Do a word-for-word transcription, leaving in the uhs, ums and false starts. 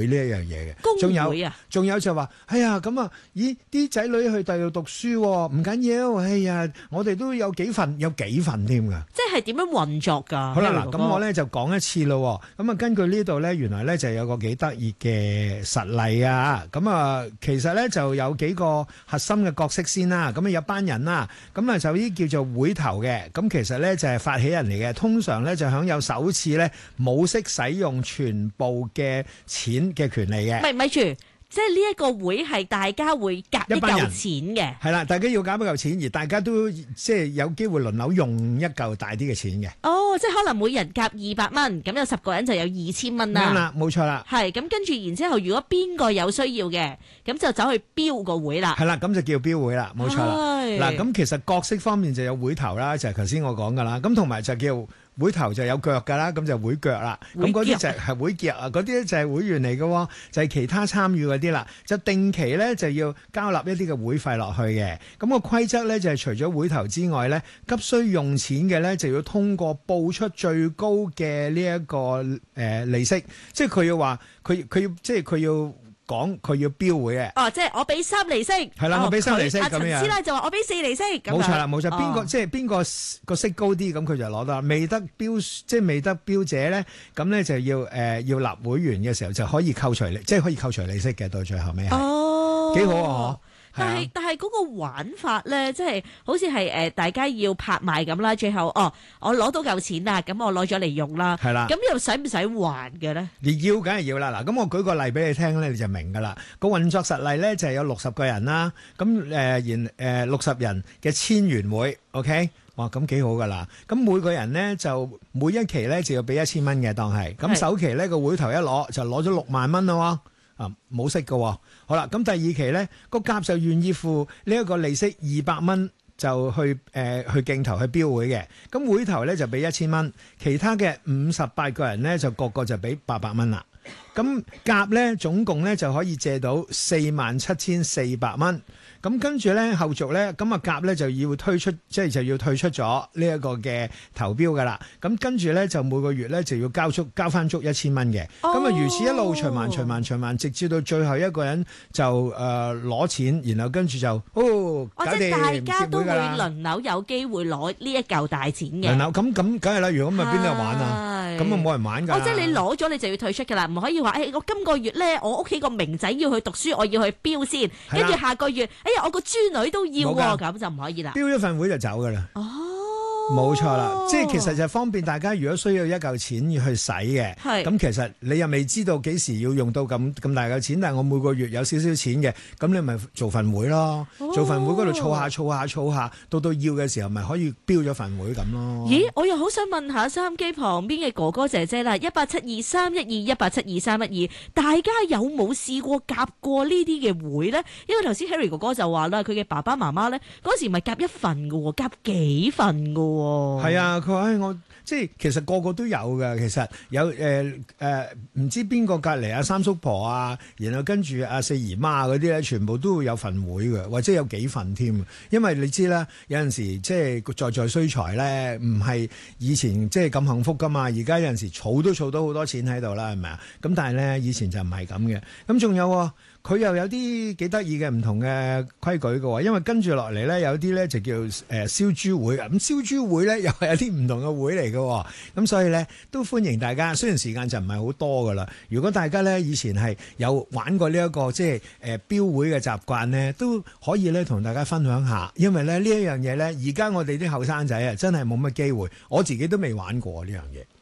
呢一樣嘢嘅。 工會啊， 仲有就話，哎呀咁啊，咦啲仔女去第度讀書喎，唔緊要，哎呀，我哋都有幾份，有幾份添㗎。 即係點樣運作㗎？ 好啦，嗱，咁我咧就講一次咯。咁啊，根據呢度咧，原來咧就有個幾得意嘅實例啊。咁啊，其實咧就有幾個核心嘅角色先啦。咁啊，有班人啦，咁啊就呢叫做會頭嘅。咁其實咧就係發起人嚟嘅，通常咧就享有首次咧冇識使用全部嘅錢嘅權利嘅。 咪咪住。即係呢一個會係大家會夾一嚿錢嘅， 係啦，大家要夾一嚿錢，而大家都即係有機會輪流用一嚿大啲嘅錢嘅。 哦，即係可能每人夾二百蚊，咁有十個人就有二千蚊啦。 啱啦，冇錯啦。 係咁跟住，然之後如果邊個有需要嘅，咁就走去標個會啦。 係啦，咁就叫標會啦，冇錯啦。嗱，咁其實角色方面就有會頭啦，就係頭先我講噶啦。咁同埋就叫會頭就有腳噶啦，咁就會腳啦。咁嗰啲就係會腳啊，嗰啲咧就係會員嚟嘅，就係其他參與嗰啲啦。就定期咧就要交納一啲嘅會費落去嘅。咁個規則咧就係除咗會頭之外咧，急需用錢嘅咧就要通過報出最高嘅呢一個誒利息，即係佢要話佢佢要即係佢要。講佢要標會嘅， 哦，即係我俾三利息， 係啦，我俾三利息咁樣。阿陳師奶就話我俾四利息， 冇錯啦，冇錯。邊個、 哦、 即係邊個個息高啲，咁佢就攞得。未得標，即係未得標者咧，咁咧就要誒、呃、要立會員嘅時候就可以扣除利，即係可以扣除利息嘅。到最後尾係， 哦， 幾好啊！ 但係但係嗰個玩法咧，即係好似係誒大家要拍賣咁啦，最後哦，我攞到嚿錢啦，咁我攞咗嚟用啦，係啦，咁又使唔使還嘅咧？你要梗係要啦，嗱，咁我舉個例俾你聽咧，你就明噶啦。個運作實例咧就係有六十個人啦，咁誒然誒六十人嘅千元會 ，OK， 哇，咁幾好噶啦。咁每個人咧就每一期咧就要俾一千蚊嘅，當係咁首期咧個會頭一攞就攞咗六萬蚊咯。啊，冇息嘅，好啦，咁第二期咧個甲就願意付呢一個利息二百蚊，就去誒、呃、去競投去標會嘅，咁會頭咧就俾一千蚊，其他嘅五十八個人咧就個個就俾八百蚊啦。咁甲咧總共咧就可以借到四萬七千四百蚊。咁跟住咧後續咧，咁啊甲咧就要退出，即係就要退出咗呢一個嘅投標噶啦。咁跟住咧就每個月咧就要交足交翻足一千蚊嘅。咁啊、哦、如此一路循環循環循環，直至到最後一個人就誒攞、呃、錢，然後跟住就哦，搞掂， 大家都會輪流有機會攞呢一嚿大錢嘅。 輪流咁咁梗係啦，如果唔係邊度玩啊？咁啊冇人玩㗎。哦，即係你攞咗你就要退出㗎啦，唔可以話誒、欸、我今個月咧我屋企個明仔要去讀書，我要去標先，跟住下個月。哎呀，我個豬女都要喎，咁就唔可以啦。標一份會就走噶啦。哦，冇錯啦，即係其實就方便大家，如果需要一嚿錢要去使嘅，咁其實你又未知道幾時要用到咁咁大嚿錢，但係我每個月有少少錢嘅，咁你咪做份會咯，哦、做份會嗰度儲下儲下儲下，到到要嘅時候咪可以標咗份會咁咯。 咦，我又好想問下收音機旁邊嘅哥哥姐姐啦，一八七二三一二一八七二三一二，大家有冇試過夾過呢啲嘅會咧？因為頭先 Harry 哥哥就話啦，佢嘅爸爸媽媽咧嗰時咪夾一份噶，夾幾份噶。 係啊，佢話、哎、我即係其實個個都有㗎，其實有誒誒，唔、呃呃、知邊個隔離阿三叔婆啊，然後跟住阿四姨媽嗰啲咧，全部都會有份會嘅，或者有幾份添。因為你知啦，有陣時即係在在需財咧，唔係以前即係咁幸福噶嘛。而家有陣時儲都儲到好多錢喺度啦，係咪啊？咁但係咧以前就唔係咁嘅。咁仲有。佢又有啲幾得意嘅唔同嘅規矩嘅喎，因為跟住落嚟咧有啲咧就叫誒燒豬會，咁燒豬會咧又係有啲唔同嘅會嚟嘅，咁所以咧都歡迎大家。雖然時間就唔係好多噶啦，如果大家咧以前係有玩過呢、這、一個即係誒標會嘅習慣咧，都可以咧同大家分享下，因為咧呢一樣嘢咧，而家我哋啲後生仔啊真係冇乜機會，我自己都未玩過呢樣嘢。